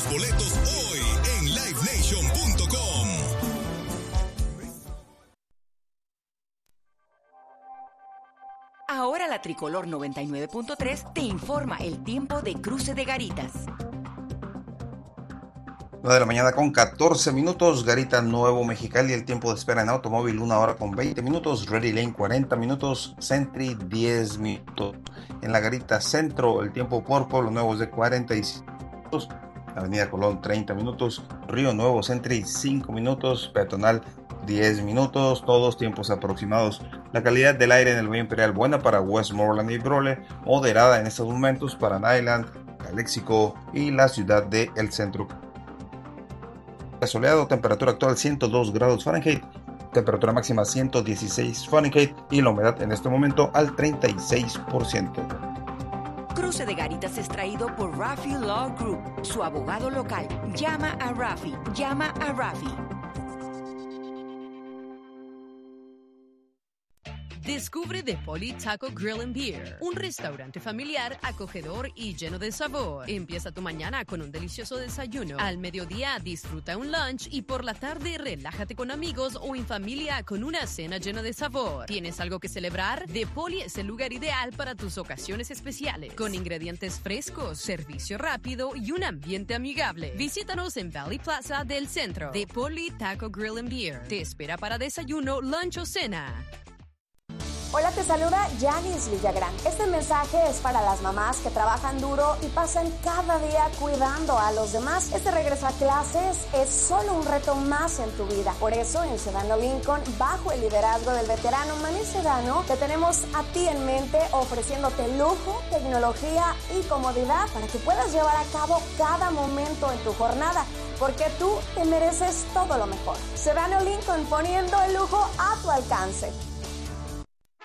boletos hoy en livenation.com. Ahora la Tricolor 99.3 te informa el tiempo de Cruce de Garitas. 9 de la mañana con 14 minutos, Garita Nuevo Mexicali, el tiempo de espera en automóvil 1 hora con 20 minutos, Ready Lane 40 minutos, Sentry 10 minutos. En la Garita Centro, el tiempo por Pueblo Nuevo es de 45 minutos, Avenida Colón 30 minutos, Río Nuevo Sentry 5 minutos, Peatonal 10 minutos, todos tiempos aproximados. La calidad del aire en el Valle Imperial buena para Westmoreland y Brole, moderada en estos momentos para Nyland, Calexico y la ciudad de El Centro. Soleado, temperatura actual 102 grados Fahrenheit, temperatura máxima 116 Fahrenheit y la humedad en este momento al 36%. Cruce de Garitas es traído por Rafi Law Group, su abogado local. Llama a Rafi. Descubre The Poli Taco Grill and Beer, un restaurante familiar, acogedor y lleno de sabor. Empieza tu mañana con un delicioso desayuno. Al mediodía disfruta un lunch y por la tarde relájate con amigos o en familia con una cena llena de sabor. ¿Tienes algo que celebrar? The Poli es el lugar ideal para tus ocasiones especiales, con ingredientes frescos, servicio rápido y un ambiente amigable. Visítanos en Valley Plaza del Centro. The Poli Taco Grill and Beer te espera para desayuno, lunch o cena. Hola, te saluda Janice Villagrán. Este mensaje es para las mamás que trabajan duro y pasan cada día cuidando a los demás. Este regreso a clases es solo un reto más en tu vida. Por eso, en Sedano Lincoln, bajo el liderazgo del veterano Manny Sedano, te tenemos a ti en mente, ofreciéndote lujo, tecnología y comodidad para que puedas llevar a cabo cada momento en tu jornada, porque tú te mereces todo lo mejor. Sedano Lincoln, poniendo el lujo a tu alcance.